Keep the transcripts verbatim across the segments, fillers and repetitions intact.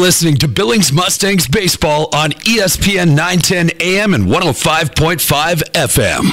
listening to Billings Mustangs Baseball on E S P N nine ten A M and one oh five point five F M.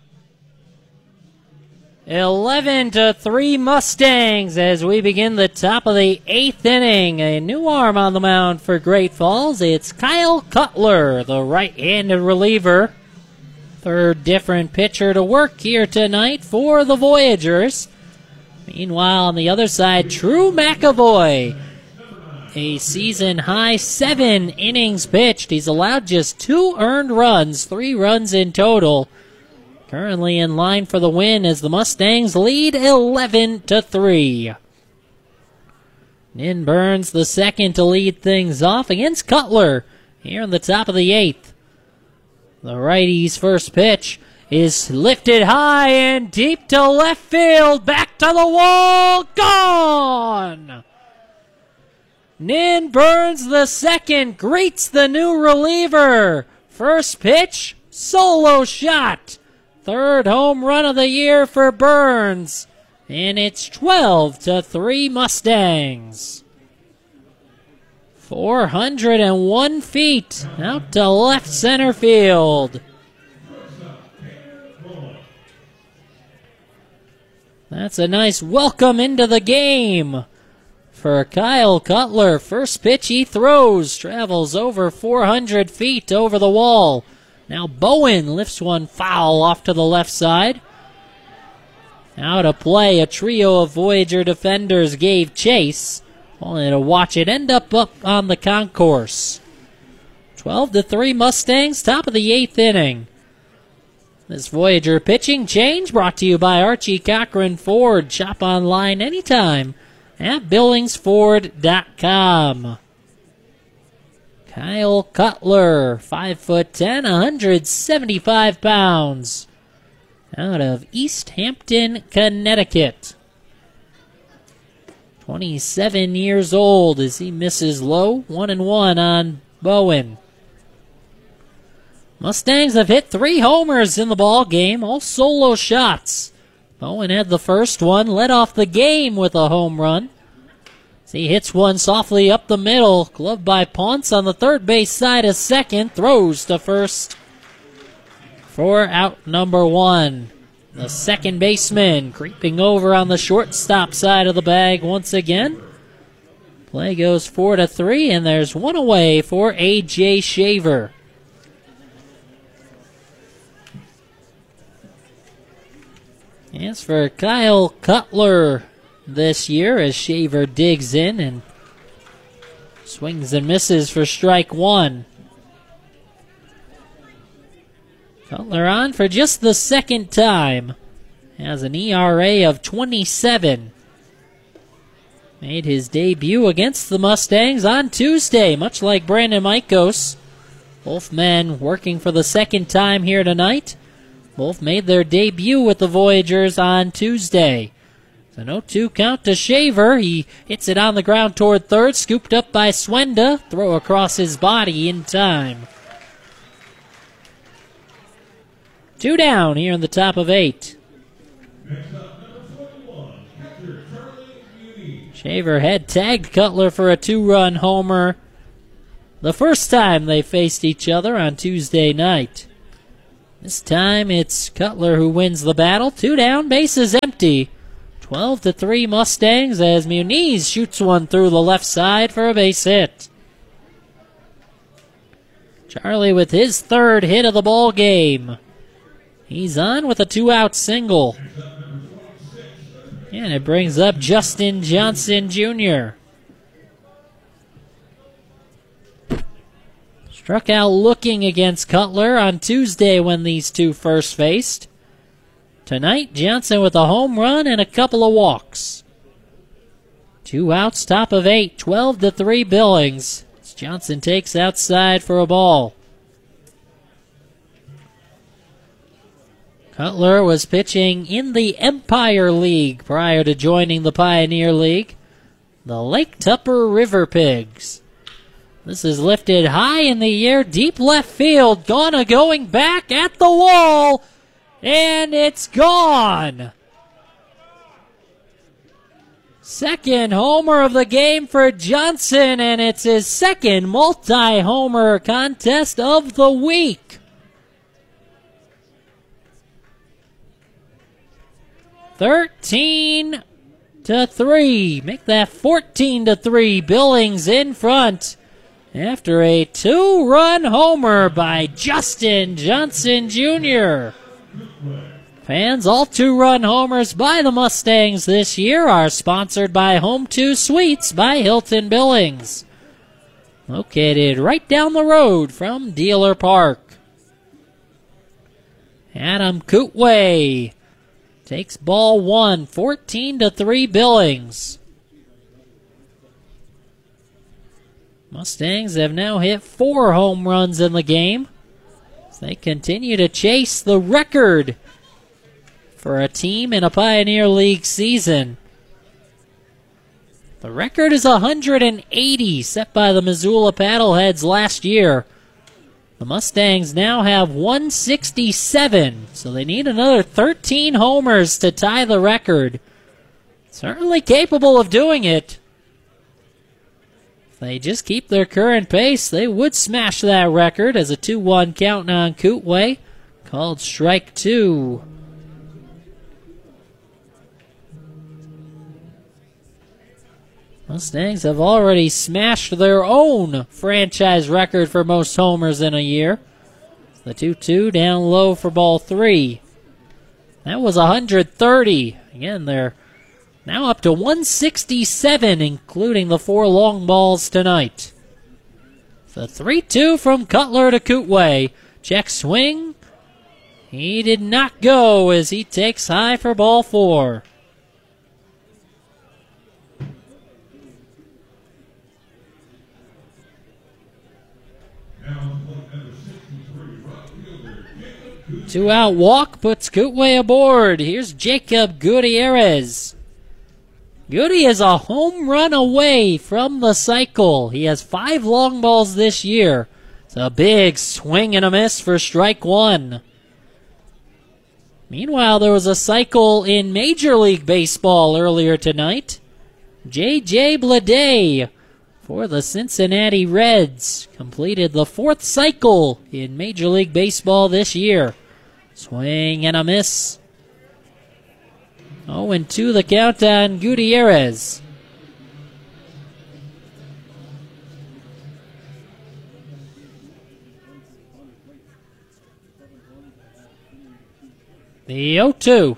eleven to three Mustangs as we begin the top of the eighth inning. A new arm on the mound for Great Falls. It's Kyle Cutler, the right-handed reliever. Third different pitcher to work here tonight for the Voyagers. Meanwhile, on the other side, Drew McAvoy. A season-high seven innings pitched. He's allowed just two earned runs, three runs in total. Currently in line for the win as the Mustangs lead eleven to three. Nin Burns, the second to lead things off against Cutler here in the top of the eighth. The righty's first pitch is lifted high and deep to left field. Back to the wall. Gone! Nin Burns, the second, greets the new reliever. First pitch, solo shot. Third home run of the year for Burns. And it's twelve to three Mustangs. four hundred one feet out to left center field. That's a nice welcome into the game for Kyle Cutler. First pitch he throws, travels over four hundred feet over the wall. Now Bowen lifts one foul off to the left side. Now to play, a trio of Voyager defenders gave chase, only to watch it end up up on the concourse. twelve to three Mustangs, top of the eighth inning. This Voyager pitching change brought to you by Archie Cochran Ford. Shop online anytime at billings ford dot com. Kyle Cutler, five foot ten, one hundred seventy-five pounds, out of East Hampton, Connecticut. twenty-seven years old as he misses low, one and one on Bowen. Mustangs have hit three homers in the ball game, all solo shots. Bowen had the first one, led off the game with a home run. He hits one softly up the middle, gloved by Ponce on the third base side of second, throws to first for out number one. The second baseman creeping over on the shortstop side of the bag once again. Play goes four to three, and there's one away for A J Shaver. As for Kyle Cutler this year, as Shaver digs in and swings and misses for strike one. Cutler on for just the second time. Has an E R A of twenty-seven. Made his debut against the Mustangs on Tuesday, much like Brandon Maikos. Both men working for the second time here tonight. Both made their debut with the Voyagers on Tuesday. An oh two count to Shaver. He hits it on the ground toward third, scooped up by Swenda. Throw across his body in time. Two down here in the top of eight. Shaver had tagged Cutler for a two-run homer the first time they faced each other on Tuesday night. This time it's Cutler who wins the battle. Two down, bases empty. twelve to three Mustangs as Muniz shoots one through the left side for a base hit. Charlie with his third hit of the ball game. He's on with a two-out single. And it brings up Justin Johnson Junior Struck out looking against Cutler on Tuesday when these two first faced. Tonight, Johnson with a home run and a couple of walks. Two outs, top of eight, twelve to three Billings. As Johnson takes outside for a ball. Cutler was pitching in the Empire League prior to joining the Pioneer League, the Lake Tupper River Pigs. This is lifted high in the air, deep left field. Gonna going back at the wall, and it's gone. Second homer of the game for Johnson, and it's his second multi-homer contest of the week. thirteen to three. Make that fourteen to three. Billings in front after a two-run homer by Justin Johnson Junior Fans, all two-run homers by the Mustangs this year are sponsored by Home two Suites by Hilton Billings, located right down the road from Dealer Park. Adam Kootway takes ball one, fourteen to three Billings. Mustangs have now hit four home runs in the game as they continue to chase the record for a team in a Pioneer League season. The record is one hundred eighty, set by the Missoula Paddleheads last year. The Mustangs now have one sixty-seven, so they need another thirteen homers to tie the record. Certainly capable of doing it. If they just keep their current pace, they would smash that record as a two one count on Kootway. Called strike two. Mustangs have already smashed their own franchise record for most homers in a year. The two two down low for ball three. That was one hundred thirty. Again, they're now up to one sixty-seven, including the four long balls tonight. The three two from Cutler to Kootway. Check swing. He did not go as he takes high for ball four. Two out walk puts Kootway aboard. Here's Jacob Gutierrez. Goody is a home run away from the cycle. He has five long balls this year. It's a big swing and a miss for strike one. Meanwhile, there was a cycle in Major League Baseball earlier tonight. J J Bleday for the Cincinnati Reds completed the fourth cycle in Major League Baseball this year. Swing and a miss. oh and two the count on Gutierrez. The oh two.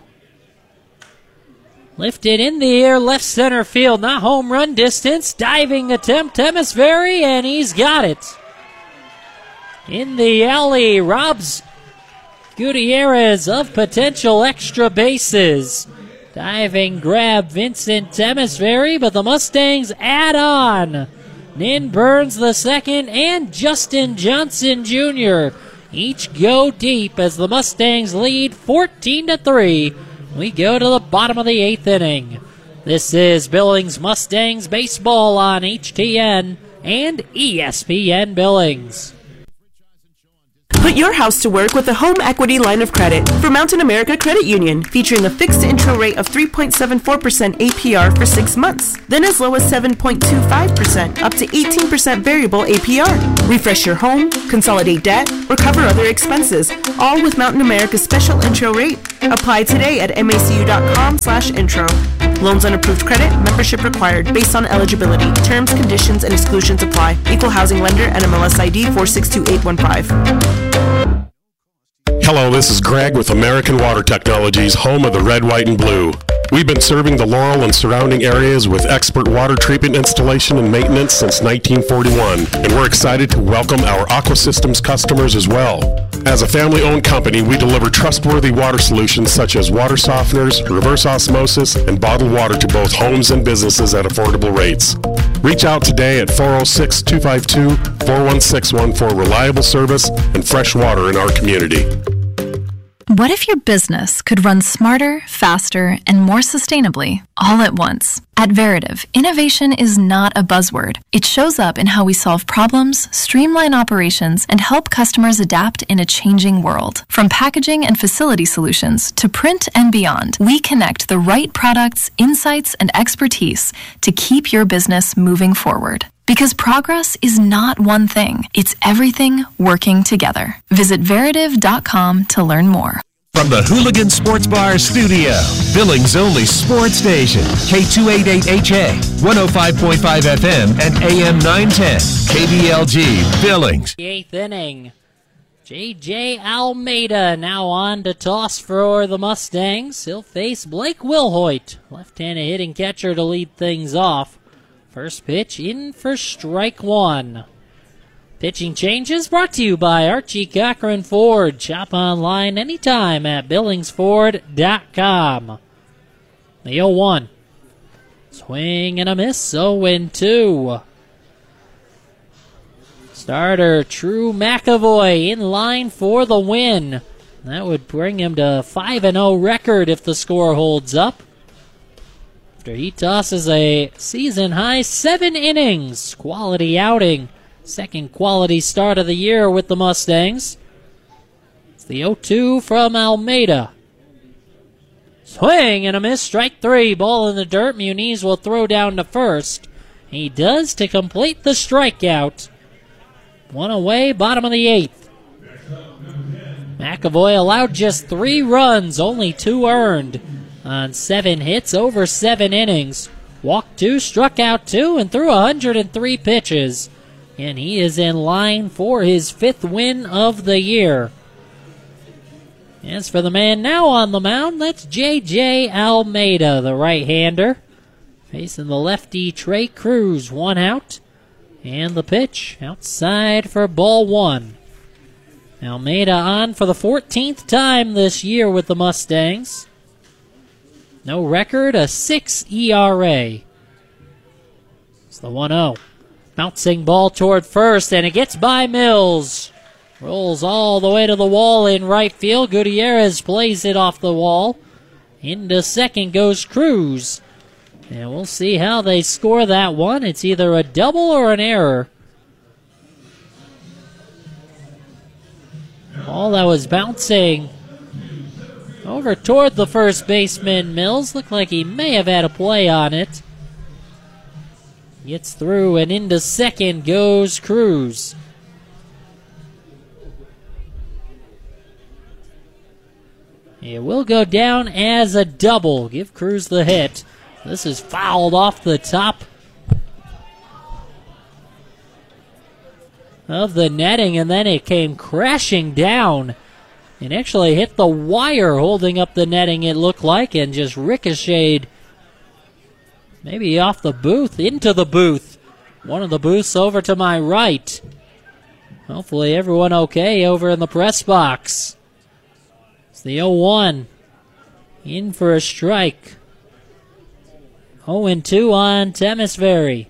Lifted in the air, left center field, not home run distance. Diving attempt, Temesbury, and he's got it. In the alley, robs Gutierrez of potential extra bases. Diving grab Vincent Temesbury, but the Mustangs add on. Nin Burns the second and Justin Johnson Junior each go deep as the Mustangs lead fourteen to three. We go to the bottom of the eighth inning. This is Billings Mustangs baseball on H T N and E S P N Billings. Put your house to work with the Home Equity Line of Credit for Mountain America Credit Union, featuring a fixed intro rate of three point seven four percent A P R for six months, then as low as seven point two five percent, up to eighteen percent variable A P R. Refresh your home, consolidate debt, or cover other expenses, all with Mountain America's special intro rate. Apply today at macu.com slash intro. Loans on approved credit, membership required, based on eligibility. Terms, conditions, and exclusions apply. Equal housing lender, N M L S I D four six two eight one five. Hello, this is Greg with American Water Technologies, home of the red, white, and blue. We've been serving the Laurel and surrounding areas with expert water treatment installation and maintenance since nineteen forty-one, and we're excited to welcome our Aqua Systems customers as well. As a family-owned company, we deliver trustworthy water solutions such as water softeners, reverse osmosis, and bottled water to both homes and businesses at affordable rates. Reach out today at four oh six, two five two, four one six one for reliable service and fresh water in our community. What if your business could run smarter, faster, and more sustainably? all at once. At Veritiv, innovation is not a buzzword. It shows up in how we solve problems, streamline operations, and help customers adapt in a changing world. From packaging and facility solutions to print and beyond, we connect the right products, insights, and expertise to keep your business moving forward. Because progress is not one thing, it's everything working together. Visit Veritiv dot com to learn more. From the Hooligan Sports Bar studio, Billings' only sports station, K two eighty-eight H A, one oh five point five F M and A M nine ten, K B L G, Billings. The eighth inning. J J Almeida now on to toss for the Mustangs. He'll face Blake Wilhoit, left-handed hitting catcher, to lead things off. First pitch in for strike one. Pitching changes brought to you by Archie Cochran Ford. Shop online anytime at billings ford dot com. The oh one. Swing and a miss, oh and two. Starter True McAvoy in line for the win. That would bring him to five and oh record if the score holds up. After he tosses a season-high seven innings. Quality outing. Second quality start of the year with the Mustangs. It's the oh two from Almeida. Swing and a miss. Strike three. Ball in the dirt. Muniz will throw down to first. He does to complete the strikeout. One away, bottom of the eighth. McAvoy allowed just three runs, only two earned on seven hits over seven innings. Walked two, struck out two, and threw one hundred three pitches. And he is in line for his fifth win of the year. As for the man now on the mound, that's J J Almeida, the right-hander. Facing the lefty Trey Cruz, one out. And the pitch outside for ball one. Almeida on for the fourteenth time this year with the Mustangs. No record, a six E R A. It's the one oh. Bouncing ball toward first, and it gets by Mills. Rolls all the way to the wall in right field. Gutierrez plays it off the wall. Into second goes Cruz. And we'll see how they score that one. It's either a double or an error. Ball that was bouncing over toward the first baseman, Mills. Looked like he may have had a play on it. Gets through, and into second goes Cruz. It will go down as a double. Give Cruz the hit. This is fouled off the top of the netting, and then it came crashing down and actually hit the wire holding up the netting, it looked like, and just ricocheted maybe off the booth into the booth. One of the booths over to my right. Hopefully everyone okay over in the press box. It's the oh one. In for a strike. oh and two on Temesbury.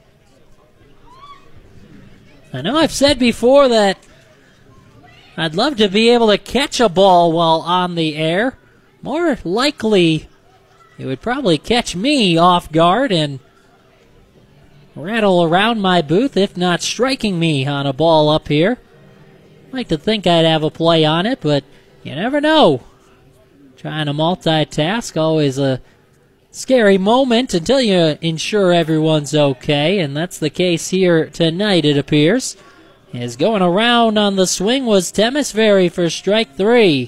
I know I've said before that I'd love to be able to catch a ball while on the air. More likely, it would probably catch me off guard and rattle around my booth, if not striking me on a ball up here. I'd like to think I'd have a play on it, but you never know. Trying to multitask, always a scary moment until you ensure everyone's okay, and that's the case here tonight, it appears. As going around on the swing was Temesbury for strike three.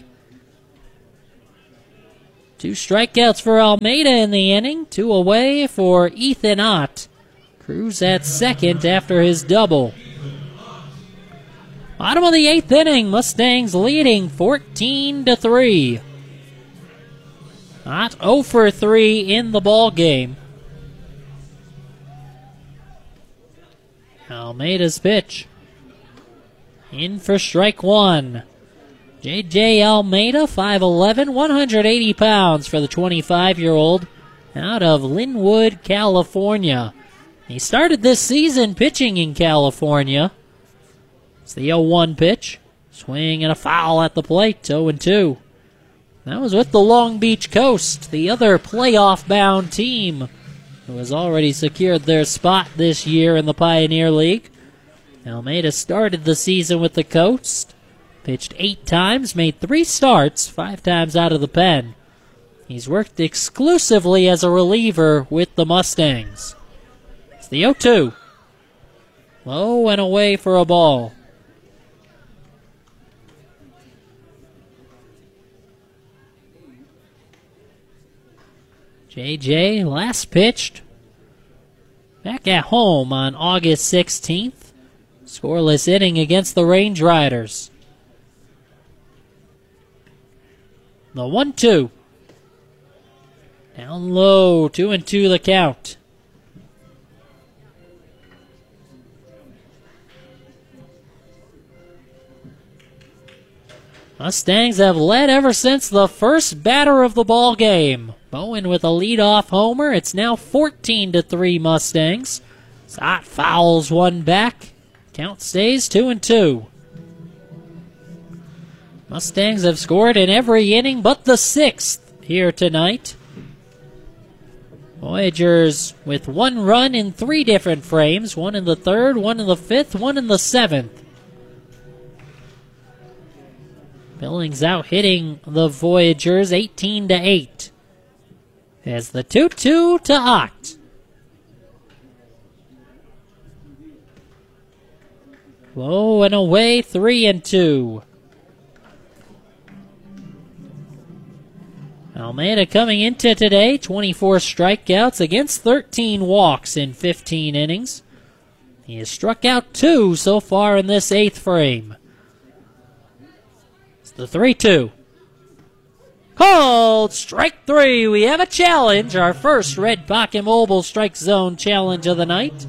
Two strikeouts for Almeida in the inning, two away for Ethan Ott. Cruz at second after his double. Bottom of the eighth inning, Mustangs leading fourteen to three. Ott oh for three in the ball game. Almeida's pitch. In for strike one. J J Almeida, five eleven, one hundred eighty pounds for the twenty-five-year-old out of Linwood, California. He started this season pitching in California. It's the oh one pitch. Swing and a foul at the plate, oh and two. That was with the Long Beach Coast, the other playoff-bound team who has already secured their spot this year in the Pioneer League. Almeida started the season with the Coast, pitched eight times, made three starts, five times out of the pen. He's worked exclusively as a reliever with the Mustangs. It's the oh two. Low and away for a ball. J J last pitched back at home on August sixteenth. Scoreless inning against the Range Riders. The one two. Down low, two and two the count. Mustangs have led ever since the first batter of the ball game. Bowen with a leadoff homer. It's now fourteen to three Mustangs. Zott fouls one back. Count stays two and two. Mustangs have scored in every inning but the sixth here tonight. Voyagers with one run in three different frames. One in the third, one in the fifth, one in the seventh. Billings out hitting the Voyagers eighteen to eight. As the two two to Ott. Low and away, three and two. Almeida coming into today, twenty-four strikeouts against thirteen walks in fifteen innings. He has struck out two so far in this eighth frame. It's the three two. Called strike three. We have a challenge, our first Red Pocket Mobile Strike Zone challenge of the night.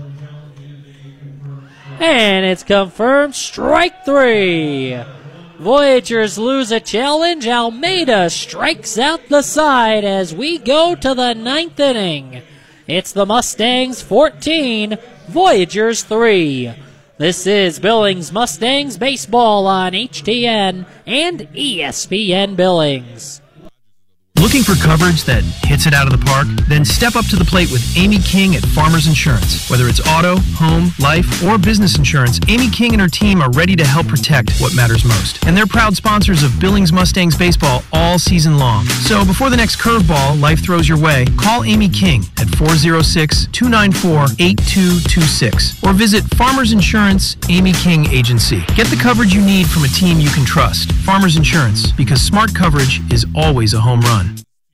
And it's confirmed, strike three. Voyagers lose a challenge. Almeida strikes out the side as we go to the ninth inning. It's the Mustangs fourteen, Voyagers three. This is Billings Mustangs Baseball on H T N and E S P N Billings. Looking for coverage that hits it out of the park? Then step up to the plate with Amy King at Farmers Insurance. Whether it's auto, home, life, or business insurance, Amy King and her team are ready to help protect what matters most. And they're proud sponsors of Billings Mustangs Baseball all season long. So before the next curveball life throws your way, call Amy King at four oh six, two nine four, eight two two six or visit Farmers Insurance Amy King Agency. Get the coverage you need from a team you can trust. Farmers Insurance, because smart coverage is always a home run.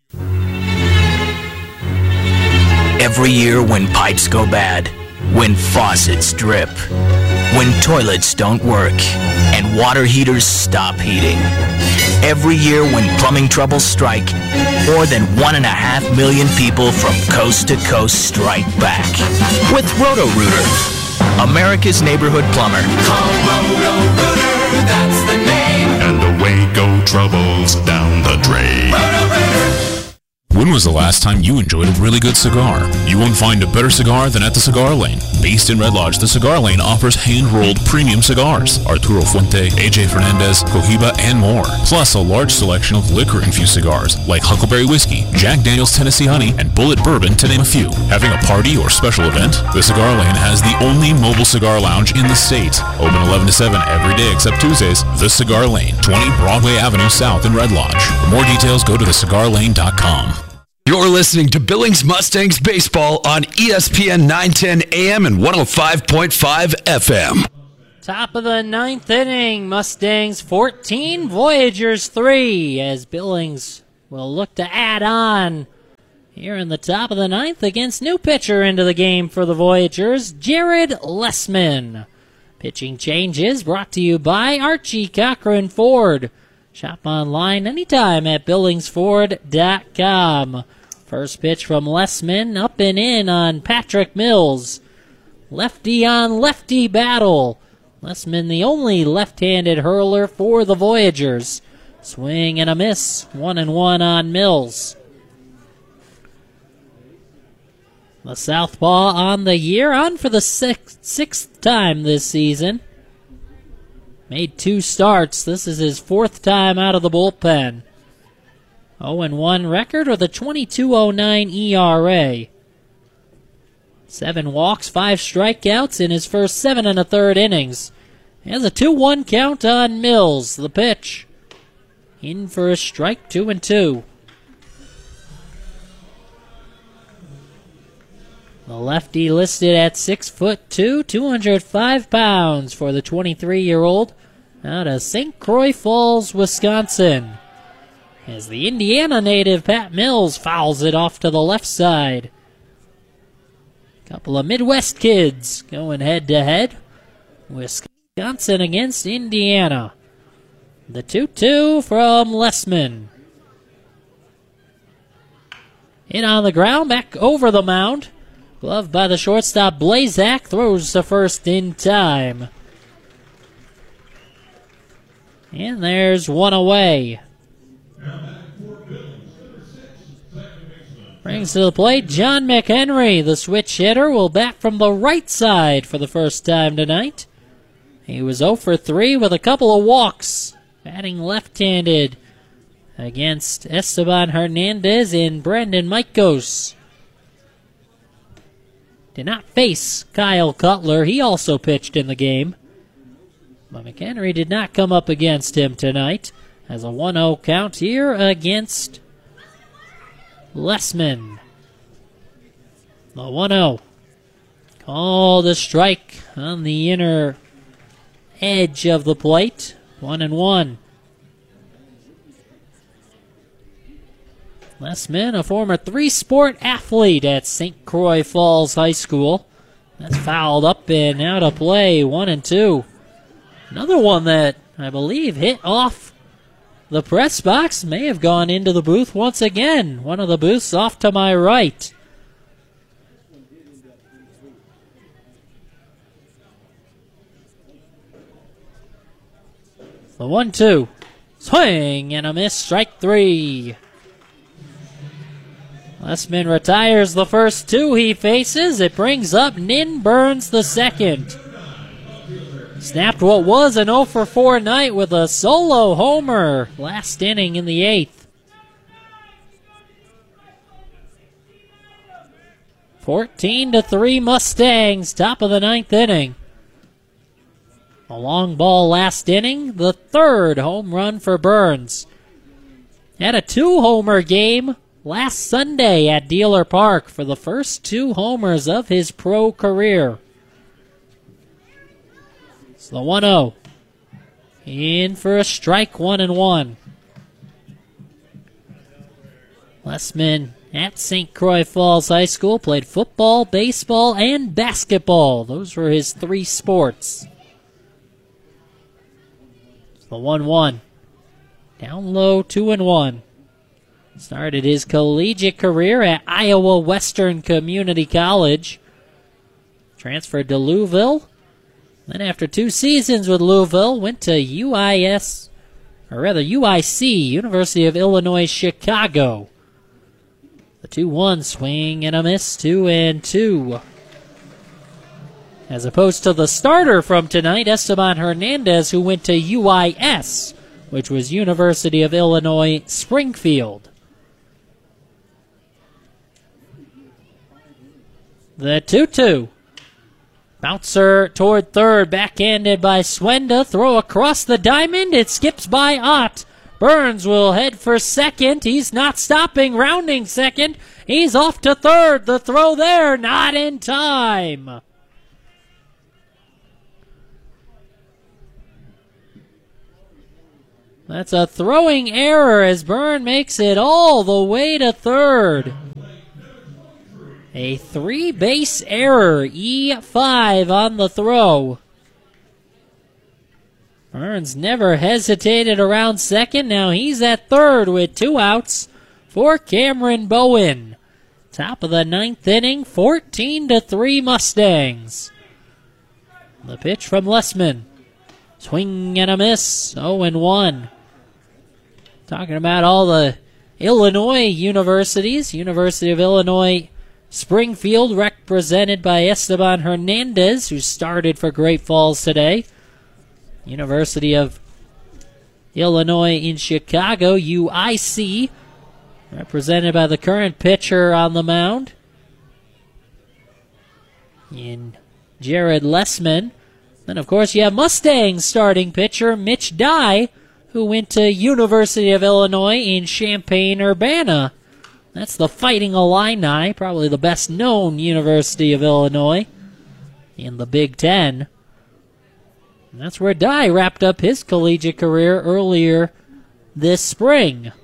Every year when pipes go bad, when faucets drip, when toilets don't work, and water heaters stop heating. Every year when plumbing troubles strike, more than one and a half million people from coast to coast strike back. With Roto-Rooter, America's neighborhood plumber. Call Roto-Rooter, that's the name. And away go troubles down the drain. Roto-Rooter. When was the last time you enjoyed a really good cigar? You won't find a better cigar than at the Cigar Lane. Based in Red Lodge, the Cigar Lane offers hand-rolled premium cigars. Arturo Fuente, A J Fernandez, Cohiba, and more. Plus a large selection of liquor-infused cigars like Huckleberry Whiskey, Jack Daniel's Tennessee Honey, and Bullet Bourbon, to name a few. Having a party or special event? The Cigar Lane has the only mobile cigar lounge in the state. Open eleven to seven every day except Tuesdays. The Cigar Lane, twenty Broadway Avenue South in Red Lodge. For more details, go to the cigar lane dot com. You're listening to Billings Mustangs Baseball on E S P N nine ten A M and one oh five point five F M. Top of the ninth inning, Mustangs fourteen, Voyagers three, as Billings will look to add on here in the top of the ninth against new pitcher into the game for the Voyagers, Jared Lessman. Pitching changes brought to you by Archie Cochran Ford. Shop online anytime at billings ford dot com. First pitch from Lessman, up and in on Patrick Mills. Lefty on lefty battle. Lessman the only left-handed hurler for the Voyagers. Swing and a miss, one and one on Mills. The southpaw on the year, on for the sixth, sixth time this season. Made two starts. This is his fourth time out of the bullpen. oh and one record with a twenty-two oh nine E R A. Seven walks, five strikeouts in his first seven and a third innings. He has a two one count on Mills. The pitch. In for a strike, two and two. The lefty listed at six foot two, two hundred five pounds for the twenty-three-year-old out of Saint Croix Falls, Wisconsin. As the Indiana native Pat Mills fouls it off to the left side. Couple of Midwest kids going head to head. Wisconsin against Indiana. The two two from Lessman. In on the ground, back over the mound. Gloved by the shortstop, Blazak throws to first in time. And there's one away. Brings to the plate John McHenry. The switch hitter will bat from the right side for the first time tonight. He was oh for three with a couple of walks. Batting left-handed against Esteban Hernandez and Brandon Maikos. Did not face Kyle Cutler. He also pitched in the game. But McHenry did not come up against him tonight. Has a one oh count here against Lessman. The one oh. Called a strike on the inner edge of the plate. One and one. Lessman, a former three-sport athlete at Saint Croix Falls High School. That's fouled up and out of play. One and two. Another one that I believe hit off the press box. May have gone into the booth once again. One of the booths off to my right. The one two. Swing and a miss. Strike three. Lessman retires the first two he faces. It brings up Nin Burns the second. Snapped what was an oh for four night with a solo homer last inning in the eighth. fourteen to three Mustangs, top of the ninth inning. A long ball last inning, the third home run for Burns. Had a two-homer game last Sunday at Dealer Park for the first two homers of his pro career. It's the one oh. In for a strike, one and one. Lessman at Saint Croix Falls High School played football, baseball, and basketball. Those were his three sports. It's the one one. Down low, two and one. Started his collegiate career at Iowa Western Community College. Transferred to Louisville. Then after two seasons with Louisville, went to U I S, or rather U I C, University of Illinois, Chicago. The two one swing and a miss, two and two. As opposed to the starter from tonight, Esteban Hernandez, who went to U I S, which was University of Illinois, Springfield. The two two. Bouncer toward third, backhanded by Swenda. Throw across the diamond. It skips by Ott. Burns will head for second. He's not stopping, rounding second. He's off to third. The throw there, not in time. That's a throwing error as Burns makes it all the way to third. A three-base error, E five on the throw. Burns never hesitated around second. Now he's at third with two outs for Cameron Bowen. Top of the ninth inning, fourteen to three Mustangs. The pitch from Lessman. Swing and a miss, oh and one. Talking about all the Illinois universities. University of Illinois Springfield, represented by Esteban Hernandez, who started for Great Falls today. University of Illinois in Chicago, U I C, represented by the current pitcher on the mound in Jared Lessman. Then, of course, you have Mustangs starting pitcher Mitch Dye, who went to University of Illinois in Champaign-Urbana. That's the Fighting Illini, probably the best-known University of Illinois in the Big Ten. And that's where Dye wrapped up his collegiate career earlier this spring.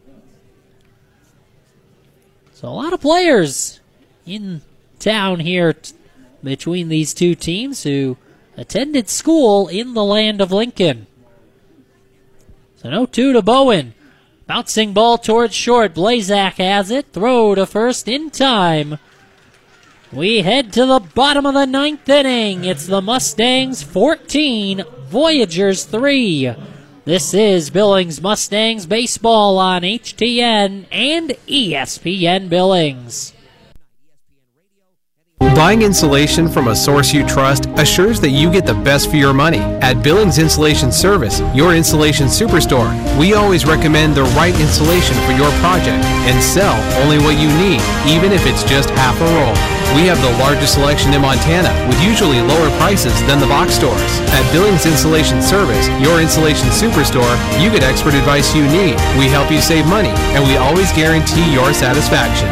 So a lot of players in town here t- between these two teams who attended school in the land of Lincoln. So no two to Bowen. Bouncing ball towards short. Blazak has it. Throw to first in time. We head to the bottom of the ninth inning. It's the Mustangs fourteen, Voyagers three. This is Billings Mustangs baseball on H T N and E S P N Billings. Buying insulation from a source you trust assures that you get the best for your money. At Billings Insulation Service, your insulation superstore, we always recommend the right insulation for your project and sell only what you need, even if it's just half a roll. We have the largest selection in Montana with usually lower prices than the box stores. At Billings Insulation Service, your insulation superstore, you get expert advice you need. We help you save money, and we always guarantee your satisfaction.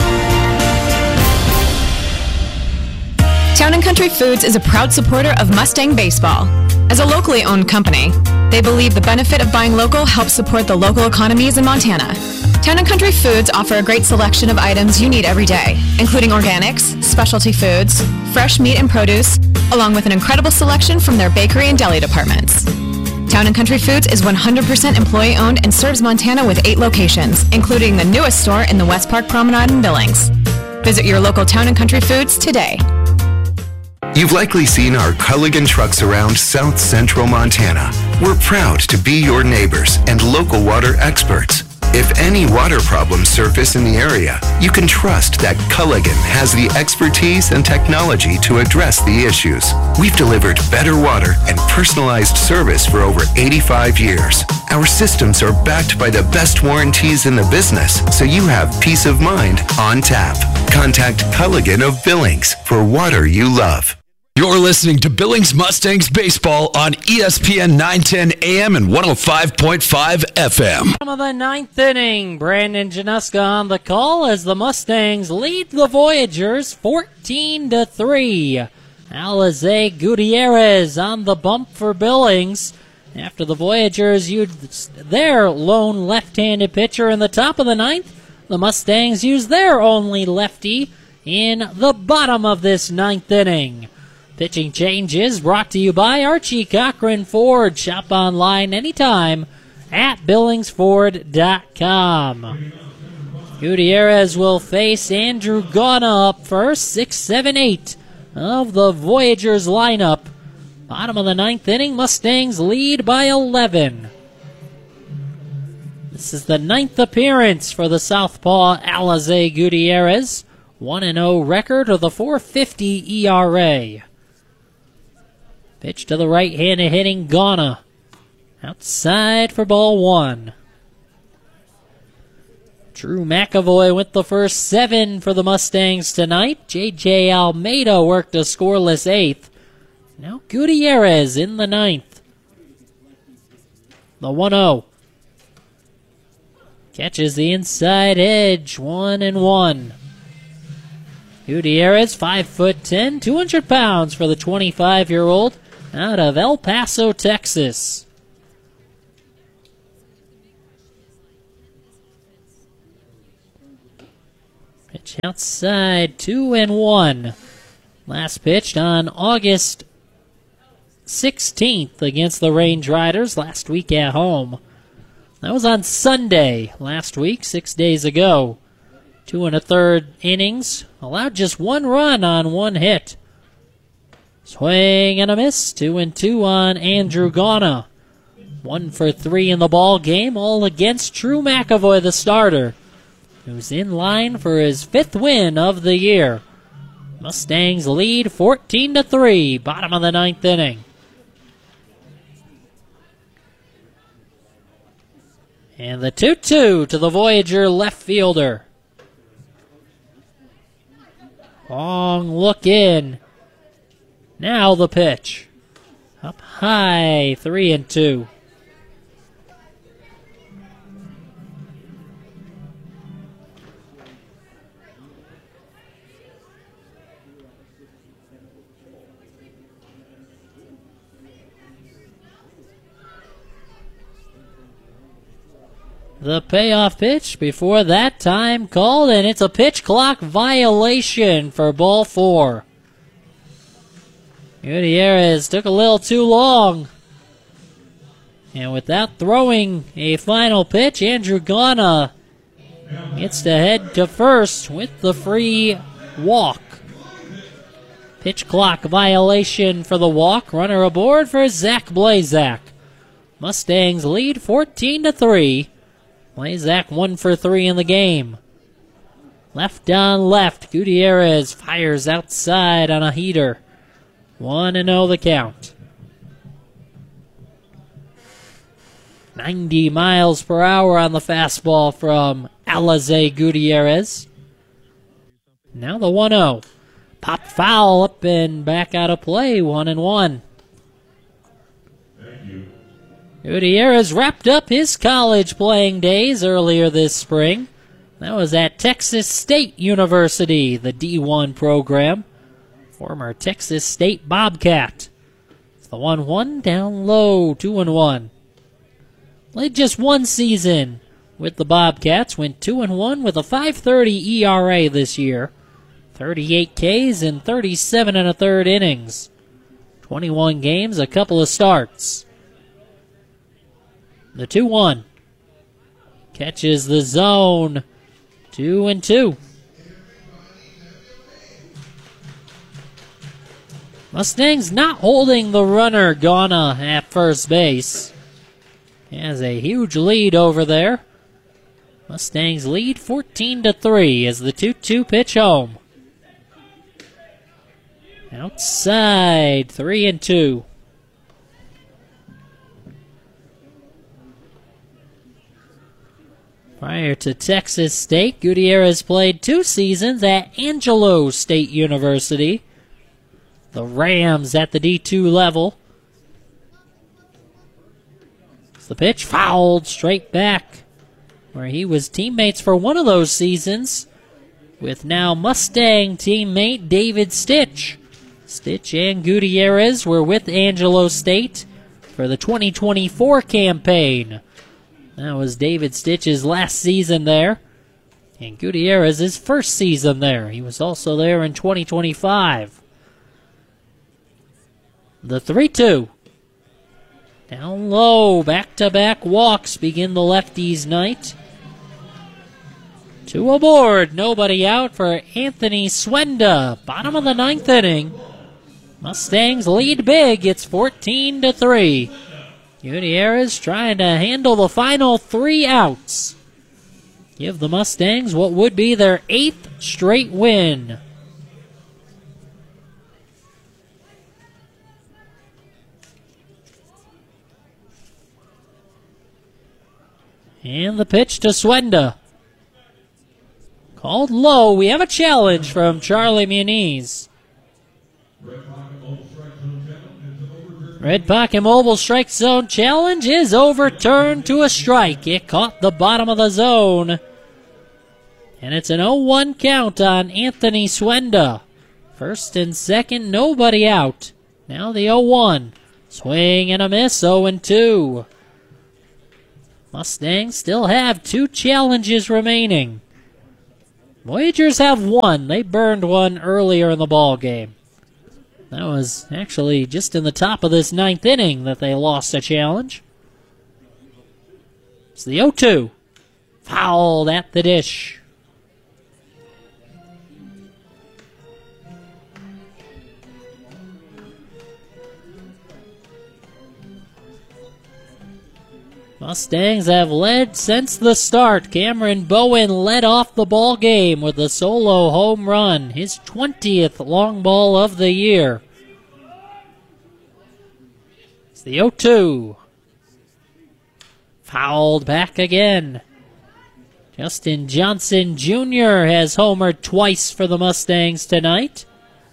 Town and Country Foods is a proud supporter of Mustang Baseball. As a locally owned company, they believe the benefit of buying local helps support the local economies in Montana. Town and Country Foods offer a great selection of items you need every day, including organics, specialty foods, fresh meat and produce, along with an incredible selection from their bakery and deli departments. Town and Country Foods is one hundred percent employee-owned and serves Montana with eight locations, including the newest store in the West Park Promenade in Billings. Visit your local Town and Country Foods today. You've likely seen our Culligan trucks around South Central Montana. We're proud to be your neighbors and local water experts. If any water problems surface in the area, you can trust that Culligan has the expertise and technology to address the issues. We've delivered better water and personalized service for over eighty-five years. Our systems are backed by the best warranties in the business, so you have peace of mind on tap. Contact Culligan of Billings for water you love. You're listening to Billings Mustangs baseball on E S P N nine ten A M and one oh five point five F M. Bottom of the ninth inning, Brandon Januska on the call as the Mustangs lead the Voyagers fourteen to three. Alize Gutierrez on the bump for Billings after the Voyagers used their lone left-handed pitcher in the top of the ninth. The Mustangs used their only lefty in the bottom of this ninth inning. Pitching changes brought to you by Archie Cochran Ford. Shop online anytime at billings ford dot com. Gutierrez will face Andrew Gauna up first, six, seven, eight of the Voyagers lineup. Bottom of the ninth inning, Mustangs lead by eleven. This is the ninth appearance for the southpaw Alize Gutierrez. one and oh record with a four fifty E R A. Pitch to the right-handed hitting Gauna. Outside for ball one. Drew McAvoy with the first seven for the Mustangs tonight. J J Almeida worked a scoreless eighth. Now Gutierrez in the ninth. The one oh. Catches the inside edge, one and one. Gutierrez, five foot ten, two hundred pounds for the twenty-five-year-old out of El Paso, Texas. Pitch outside, two and one. Last pitched on August sixteenth against the Range Riders last week at home. That was on Sunday last week, six days ago. Two and a third innings. Allowed just one run on one hit. Swing and a miss. Two and two on Andrew Gauna. One for three in the ball game, all against Drew McAvoy, the starter, who's in line for his fifth win of the year. Mustangs lead fourteen to three, bottom of the ninth inning. And the two two to the Voyager left fielder. Long look in. Now the pitch. Up high, three and two. The payoff pitch before that time called, and it's a pitch clock violation for ball four. Gutierrez took a little too long. And without throwing a final pitch, Andrew Ghana gets to head to first with the free walk. Pitch clock violation for the walk. Runner aboard for Zach Blazak. Mustangs lead fourteen to three. Blazak one for three in the game. Left on left. Gutierrez fires outside on a heater. one and oh the count. ninety miles per hour on the fastball from Alize Gutierrez. Now the one oh. Pop foul up and back out of play. one and one. Gutierrez wrapped up his college playing days earlier this spring. That was at Texas State University, the D one program. Former Texas State Bobcat. It's the one one down low, two and one. Played just one season with the Bobcats. Went two and one with a five thirty E R A this year. thirty-eight Ks in thirty-seven and a third innings. twenty-one games, a couple of starts. The two one. Catches the zone. Two and two. Mustangs not holding the runner, Ghana, at first base. He has a huge lead over there. Mustangs lead fourteen to three as the two two pitch home. Outside, three and two. Prior to Texas State, Gutierrez played two seasons at Angelo State University. The Rams at the D two level. It's the pitch fouled straight back, where he was teammates for one of those seasons with now Mustang teammate David Stitch. Stitch and Gutierrez were with Angelo State for the twenty twenty-four campaign. That was David Stitch's last season there, and Gutierrez's first season there. He was also there in twenty twenty-five. The three two. Down low, back-to-back walks begin the lefties' night. Two aboard, nobody out for Anthony Swenda. Bottom of the ninth inning. Mustangs lead big, it's fourteen to three. Gutierrez trying to handle the final three outs. Give the Mustangs what would be their eighth straight win. And the pitch to Swenda. Called low. We have a challenge from Charlie Muniz. Red Pocket Mobile strike zone challenge is overturned to a strike. It caught the bottom of the zone. And it's an oh one count on Anthony Swenda. First and second, nobody out. Now the oh one. Swing and a miss, oh and two. Mustangs still have two challenges remaining. Voyagers have one. They burned one earlier in the ball game. That was actually just in the top of this ninth inning that they lost a challenge. It's the oh two. Fouled at the dish. Mustangs have led since the start. Cameron Bowen led off the ball game with a solo home run, his twentieth long ball of the year. It's the oh two. Fouled back again. Justin Johnson Junior has homered twice for the Mustangs tonight.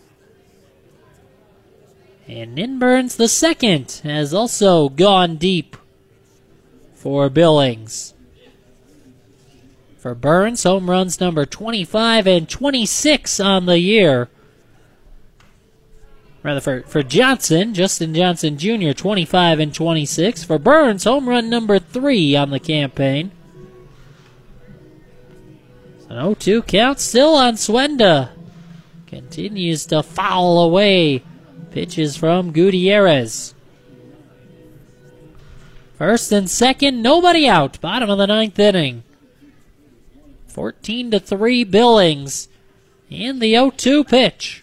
And Ninburns the second has also gone deep for Billings. For Burns, home runs number twenty-five and twenty-six on the year. Rather, for, for Johnson, Justin Johnson Junior, twenty-five and twenty-six. For Burns, home run number three on the campaign. An oh two count still on Swenda. Continues to foul away pitches from Gutierrez. First and second, nobody out. Bottom of the ninth inning. fourteen to three Billings. And the oh two pitch.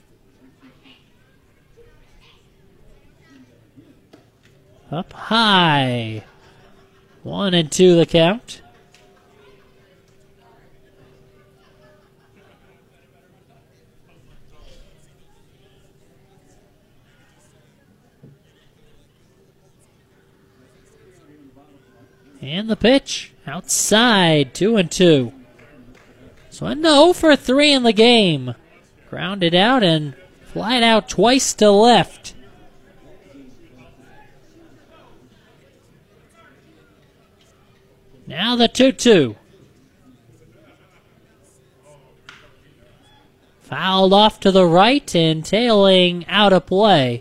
Up high. One and two the count. And the pitch outside, two and two. Swenda oh for three in the game. Grounded out and flied out twice to left. Now the two two. Fouled off to the right and tailing out of play.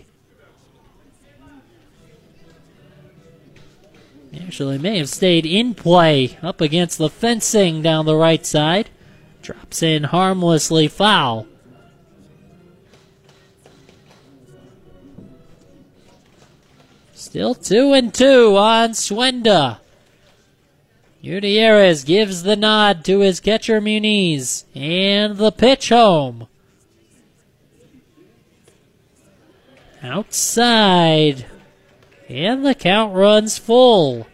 Actually may have stayed in play up against the fencing down the right side. Drops in harmlessly foul. Still two and two on Swenda. Gutierrez gives the nod to his catcher Muniz. And the pitch home. Outside. And the count runs full.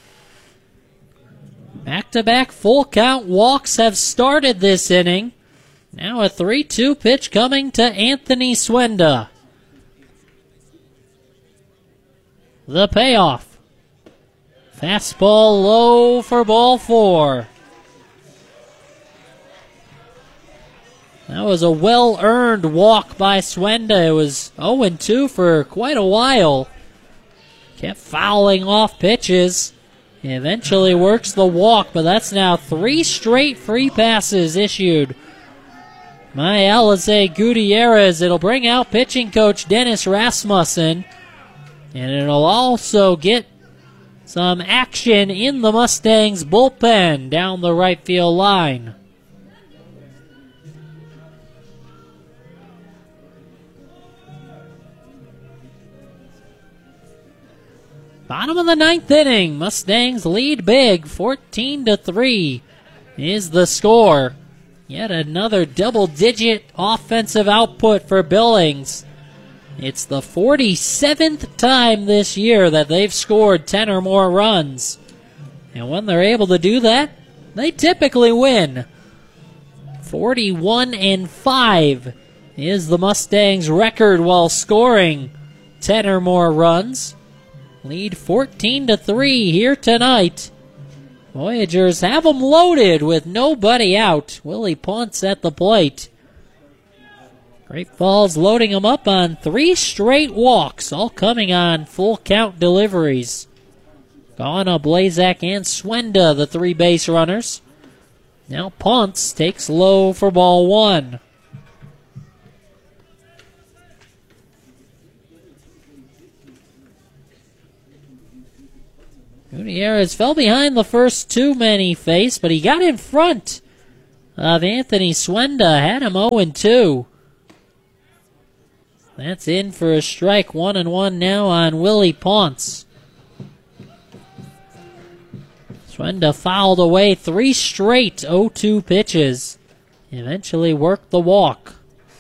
Back-to-back full count walks have started this inning. Now a three two pitch coming to Anthony Swenda. The payoff. Fastball low for ball four. That was a well-earned walk by Swenda. It was oh and two for quite a while. Kept fouling off pitches. Eventually works the walk, but that's now three straight free passes issued by Alize Gutierrez. It'll bring out pitching coach Dennis Rasmussen, and it'll also get some action in the Mustangs bullpen down the right field line. Bottom of the ninth inning, Mustangs lead big, fourteen to three is the score. Yet another double-digit offensive output for Billings. It's the forty-seventh time this year that they've scored ten or more runs. And when they're able to do that, they typically win. forty-one and five is the Mustangs' record while scoring ten or more runs. Lead fourteen to three here tonight. Voyagers have them loaded with nobody out. Willie Ponce at the plate. Great Falls loading them up on three straight walks, all coming on full count deliveries. Gana, Blazak, and Swenda, the three base runners. Now Ponce takes low for ball one. Gutierrez fell behind the first two men he faced, but he got in front of Anthony Swenda, had him oh and two. That's in for a strike, one and one now on Willie Ponce. Swenda fouled away three straight oh two pitches. Eventually worked the walk.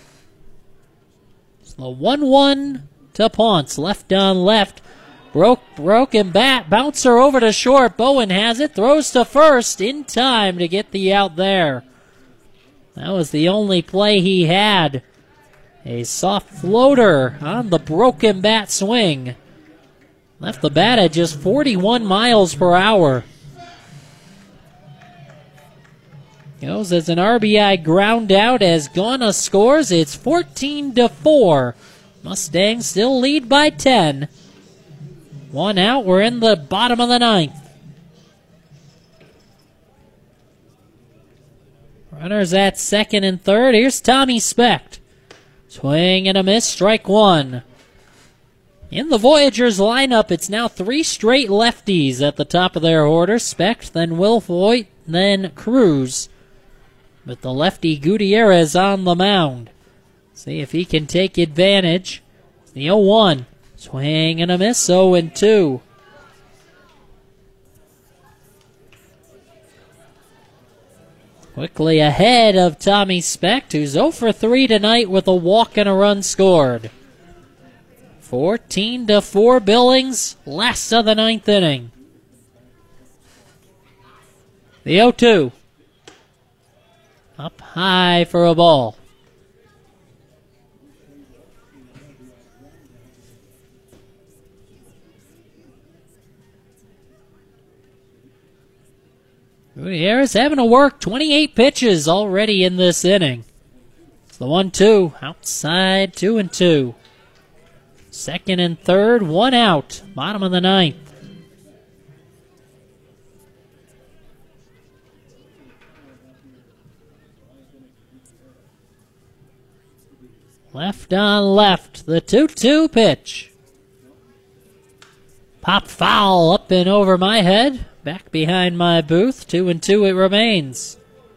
So the one one to Ponce, left on left. Broke, broken bat, bouncer over to short. Bowen has it, throws to first in time to get the out there. That was the only play he had. A soft floater on the broken bat swing. Left the bat at just forty-one miles per hour. Goes as an R B I ground out as Ghana scores. It's fourteen to four. Mustangs still lead by ten. One out. We're in the bottom of the ninth. Runners at second and third. Here's Tommy Specht. Swing and a miss. Strike one. In the Voyagers lineup, it's now three straight lefties at the top of their order. Specht, then Wilhoit, then Cruz. With the lefty Gutierrez on the mound. See if he can take advantage. The oh one. Swing and a miss. oh and two. Quickly ahead of Tommy Specht, who's oh for three tonight with a walk and a run scored. fourteen to four Billings, last of the ninth inning. The oh two. Up high for a ball. Gutierrez having to work twenty-eight pitches already in this inning. It's the one two, outside, two and two. Second and third, one out, bottom of the ninth. Left on left, the two two pitch. Pop foul up and over my head. Back behind my booth, two and two it remains.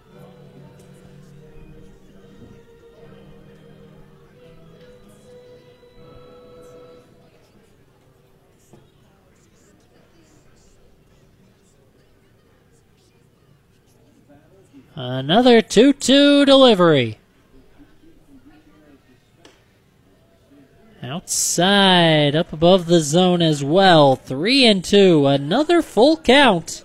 Another two two delivery. Outside, up above the zone as well. Three and two. Another full count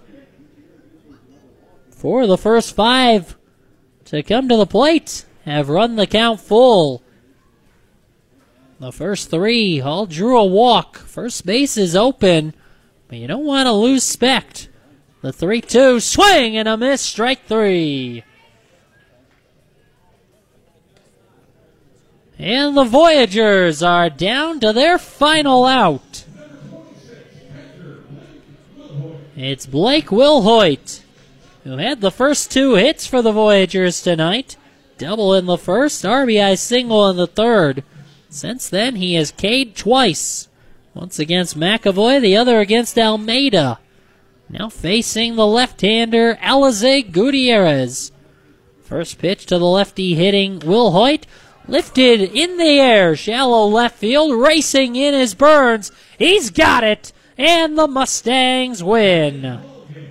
for the first five to come to the plate. Have run the count full. The first three all drew a walk. First base is open, but you don't want to lose Specht. The three two. Swing and a miss. Strike three. And the Voyagers are down to their final out. It's Blake Wilhoit, who had the first two hits for the Voyagers tonight. Double in the first, R B I single in the third. Since then, he has K'd twice. Once against McAvoy, the other against Almeida. Now facing the left-hander, Alize Gutierrez. First pitch to the lefty hitting Wilhoit. Lifted in the air, shallow left field, racing in is Burns. He's got it, and the Mustangs win.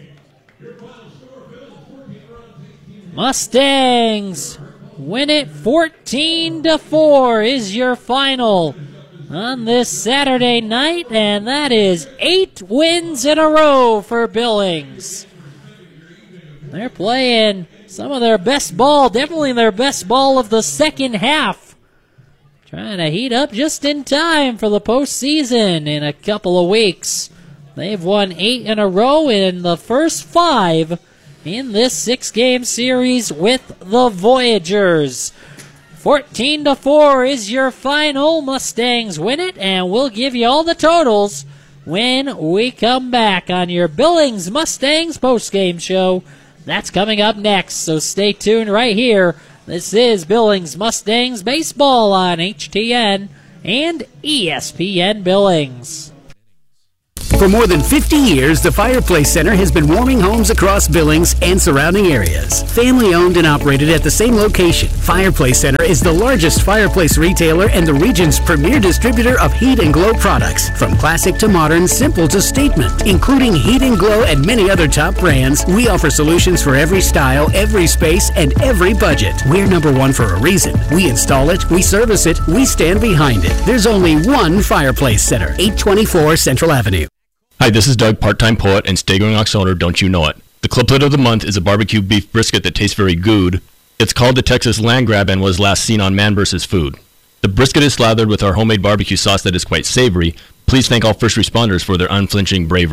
Mustangs win it fourteen to four is your final on this Saturday night, and that is eight wins in a row for Billings. They're playing some of their best ball, definitely their best ball of the second half. Trying to heat up just in time for the postseason in a couple of weeks. They've won eight in a row in the first five in this six-game series with the Voyagers. fourteen to four is your final. Mustangs win it, and we'll give you all the totals when we come back on your Billings Mustangs postgame show. That's coming up next, so stay tuned right here. This is Billings Mustangs Baseball on H T N and E S P N Billings. For more than fifty years, the Fireplace Center has been warming homes across Billings and surrounding areas. Family owned and operated at the same location, Fireplace Center is the largest fireplace retailer and the region's premier distributor of Heat and Glow products. From classic to modern, simple to statement, including Heat and Glow and many other top brands, we offer solutions for every style, every space, and every budget. We're number one for a reason. We install it, we service it, we stand behind it. There's only one Fireplace Center, eight twenty-four Central Avenue. Hi, this is Doug, part-time poet and Staggering Ox owner, Don't You Know It. The cliplet of the month is a barbecue beef brisket that tastes very good. It's called the Texas Land Grab and was last seen on Man versus. Food. The brisket is slathered with our homemade barbecue sauce that is quite savory. Please thank all first responders for their unflinching bravery.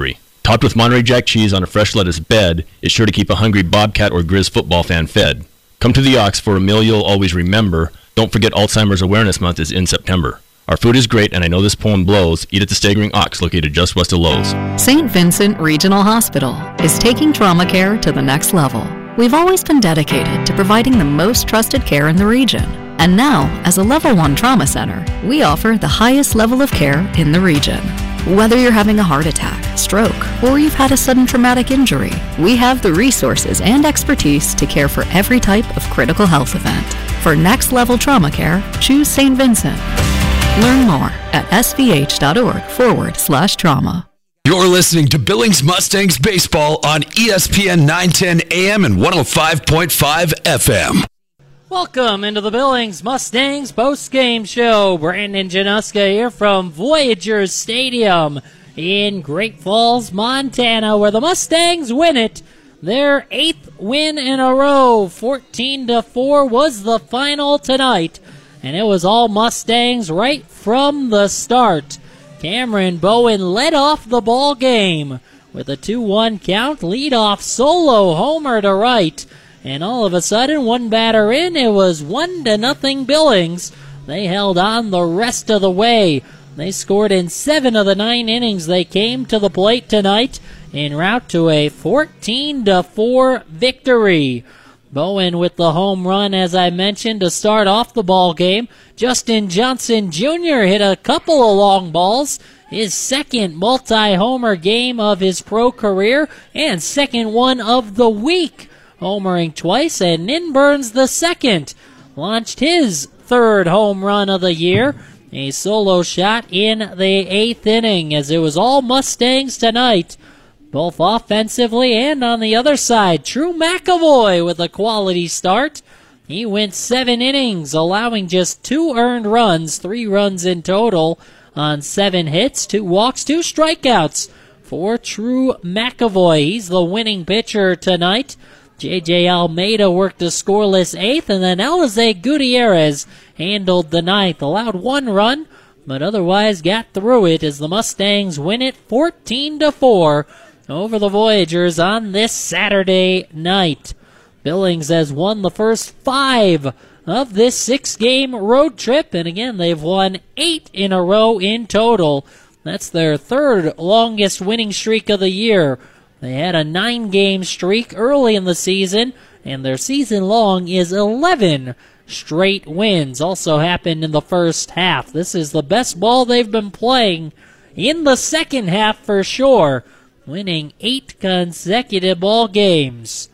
Topped with Monterey Jack cheese on a fresh lettuce bed, it's sure to keep a hungry Bobcat or Grizz football fan fed. Come to the Ox for a meal you'll always remember. Don't forget Alzheimer's Awareness Month is in September. Our food is great, and I know this poem blows. Eat at the Staggering Ox, located just west of Lowe's. Saint Vincent Regional Hospital is taking trauma care to the next level. We've always been dedicated to providing the most trusted care in the region. And now, as a Level one Trauma Center, we offer the highest level of care in the region. Whether you're having a heart attack, stroke, or you've had a sudden traumatic injury, we have the resources and expertise to care for every type of critical health event. For next level trauma care, choose Saint Vincent. Learn more at svh.org forward slash trauma. You're listening to Billings Mustangs Baseball on E S P N nine ten A M and one oh five point five F M. Welcome into the Billings Mustangs post-game show. Brandon Januska here from Voyagers Stadium in Great Falls, Montana, where the Mustangs win it. Their eighth win in a row. fourteen to four was the final tonight, and it was all Mustangs right from the start. Cameron Bowen led off the ball game with a two one count, lead-off solo homer to right. And all of a sudden, one batter in, it was one to nothing Billings. They held on the rest of the way. They scored in seven of the nine innings they came to the plate tonight, en route to a fourteen to four victory. Bowen with the home run, as I mentioned, to start off the ball game. Justin Johnson Junior hit a couple of long balls. His second multi-homer game of his pro career, and second one of the week. Homering twice, and Nin Burns the second launched his third home run of the year. A solo shot in the eighth inning, as it was all Mustangs tonight, both offensively and on the other side. Drew McAvoy with a quality start. He went seven innings, allowing just two earned runs, three runs in total on seven hits, two walks, two strikeouts for Drew McAvoy. He's the winning pitcher tonight. J J Almeida worked a scoreless eighth, and then Elize Gutierrez handled the ninth. Allowed one run, but otherwise got through it as the Mustangs win it fourteen to four over the Voyagers on this Saturday night. Billings has won the first five of this six-game road trip, and again, they've won eight in a row in total. That's their third longest winning streak of the year. They had a nine-game streak early in the season, and their season-long is eleven straight wins. Also happened in the first half. This is the best ball they've been playing in the second half for sure, winning eight consecutive ball games.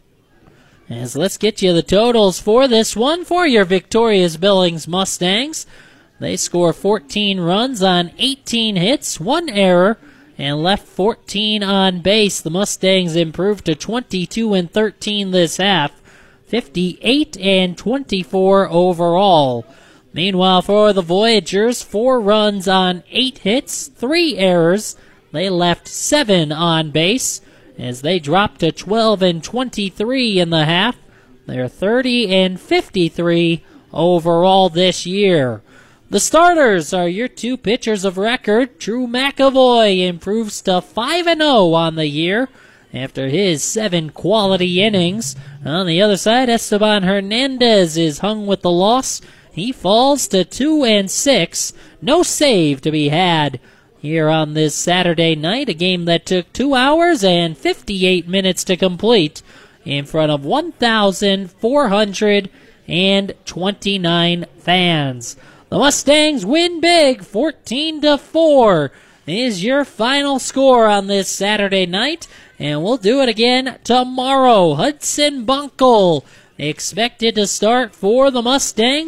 As let's get you the totals for this one for your victorious Billings Mustangs. They score fourteen runs on eighteen hits, one error, and left fourteen on base. The Mustangs improved to twenty-two and thirteen this half, fifty-eight and twenty-four overall. Meanwhile, for the Voyagers, four runs on eight hits, three errors. They left seven on base as they dropped to twelve and twenty-three in the half. They're thirty and fifty-three overall this year. The starters are your two pitchers of record. Drew McAvoy improves to five and oh on the year after his seven quality innings. On the other side, Esteban Hernandez is hung with the loss. He falls to two and six. No save to be had here on this Saturday night, a game that took two hours and fifty-eight minutes to complete in front of one thousand four hundred twenty-nine fans. The Mustangs win big, fourteen to four is your final score on this Saturday night, and we'll do it again tomorrow. Hudson Bunkel expected to start for the Mustangs.